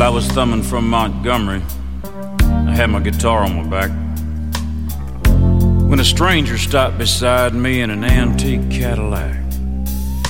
While I was thumbing from Montgomery, I had my guitar on my back, when a stranger stopped beside me in an antique Cadillac.